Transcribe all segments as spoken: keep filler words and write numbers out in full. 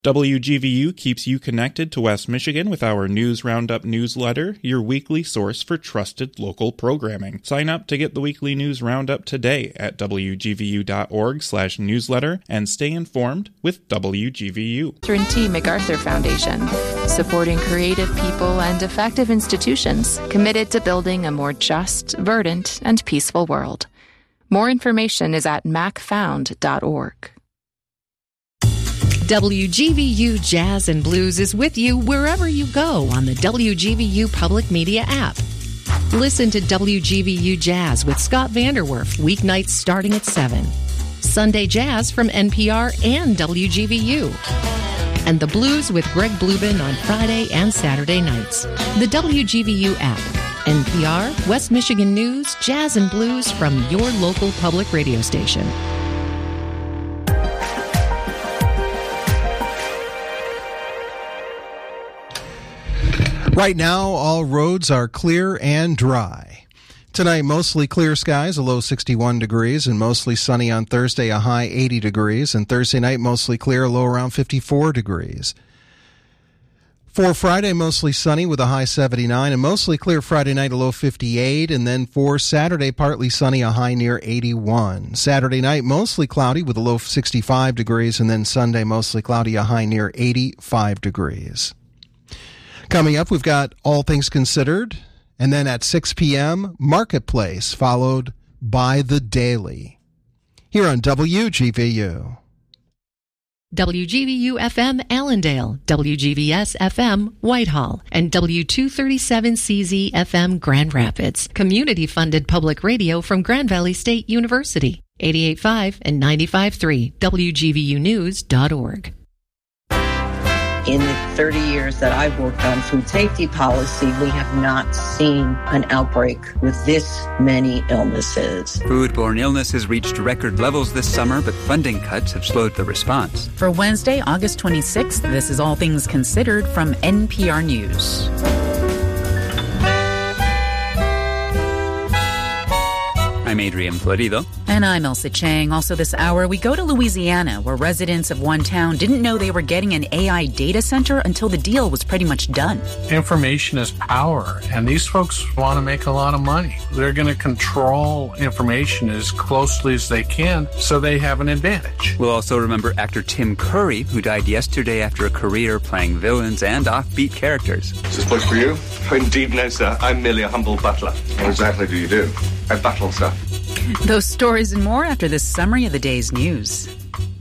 W G V U keeps you connected to West Michigan with our News Roundup newsletter, your weekly source for trusted local programming. Sign up to get the weekly News Roundup today at w g v u dot org slash newsletter and stay informed with W G V U. Catherine T. MacArthur Foundation, supporting creative people and effective institutions committed to building a more just, verdant, and peaceful world. More information is at mac found dot org. W G V U Jazz and Blues is with you wherever you go on the W G V U Public Media app. Listen to W G V U Jazz with Scott Vanderwerf weeknights starting at seven. Sunday Jazz from N P R and W G V U. And the Blues with Greg Blubin on Friday and Saturday nights. The W G V U app. N P R, West Michigan News, Jazz and Blues from your local public radio station. Right now, all roads are clear and dry. Tonight, mostly clear skies, a low sixty-one degrees, and mostly sunny on Thursday, a high eighty degrees. And Thursday night, mostly clear, a low around fifty-four degrees. For Friday, mostly sunny with a high seventy-nine, and mostly clear Friday night, a low fifty-eight. And then for Saturday, partly sunny, a high near eighty-one. Saturday night, mostly cloudy with a low sixty-five degrees, and then Sunday, mostly cloudy, a high near eighty-five degrees. Coming up, we've got All Things Considered, and then at six p.m., Marketplace, followed by The Daily. Here on W G V U. W G V U F M Allendale, W G V S F M Whitehall, and W two thirty-seven C Z F M Grand Rapids. Community-funded public radio from Grand Valley State University. eighty-eight point five and ninety-five point three, W G V U news dot org. In the thirty years that I've worked on food safety policy, we have not seen an outbreak with this many illnesses. Foodborne illness has reached record levels this summer, but funding cuts have slowed the response. For Wednesday, August twenty-sixth, this is All Things Considered from N P R News. I'm Adrian Florido. And I'm Elsa Chang. Also this hour, we go to Louisiana, where residents of one town didn't know they were getting an A I data center until the deal was pretty much done. Information is power, and these folks want to make a lot of money. They're going to control information as closely as they can, so they have an advantage. We'll also remember actor Tim Curry, who died yesterday after a career playing villains and offbeat characters. Is this place for you? Indeed, no, sir. I'm merely a humble butler. What exactly do you do? I battle, sir. Those stories and more after this summary of the day's news.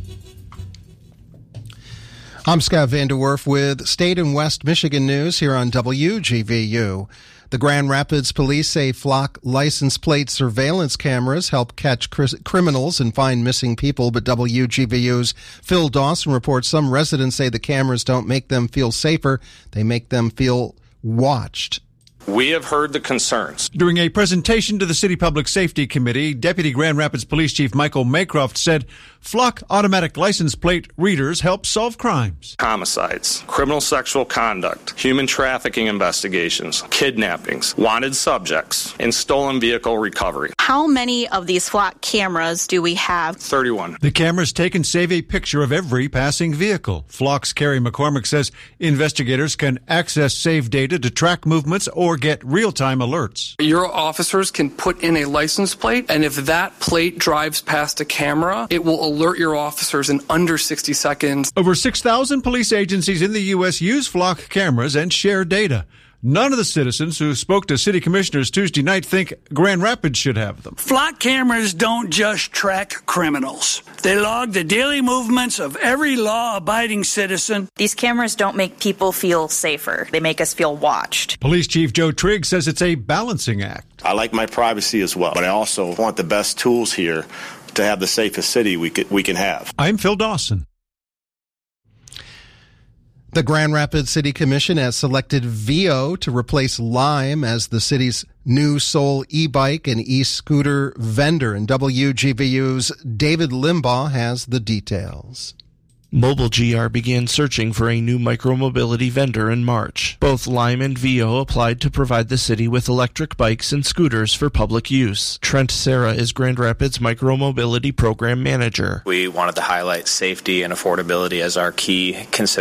I'm Scott Vanderwerf with State and West Michigan News here on W G V U. The Grand Rapids police say flock license plate surveillance cameras help catch cr- criminals and find missing people, but W G V U's Phil Dawson reports some residents say the cameras don't make them feel safer, they make them feel watched. We have heard the concerns. During a presentation to the City Public Safety Committee, Deputy Grand Rapids Police Chief Michael Maycroft said flock automatic license plate readers help solve crimes. Homicides, criminal sexual conduct, human trafficking investigations, kidnappings, wanted subjects, and stolen vehicle recovery. How many of these flock cameras do we have? thirty-one. The cameras taken save a picture of every passing vehicle. Flock's Carrie McCormick says investigators can access saved data to track movements or get real-time alerts. Your officers can put in a license plate, and if that plate drives past a camera, it will alert your officers in under sixty seconds. Over six thousand police agencies in the U S use flock cameras and share data. None of the citizens who spoke to city commissioners Tuesday night think Grand Rapids should have them. Flock cameras don't just track criminals. They log the daily movements of every law-abiding citizen. These cameras don't make people feel safer. They make us feel watched. Police Chief Joe Trigg says it's a balancing act. I like my privacy as well, but I also want the best tools here to have the safest city we could, we can have. I'm Phil Dawson. The Grand Rapids City Commission has selected Veo to replace Lime as the city's new sole e-bike and e-scooter vendor. And W G V U's David Limbaugh has the details. Mobile G R began searching for a new micromobility vendor in March. Both Lime and Vio applied to provide the city with electric bikes and scooters for public use. Trent Serra is Grand Rapids Micromobility Program Manager. We wanted to highlight safety and affordability as our key considerations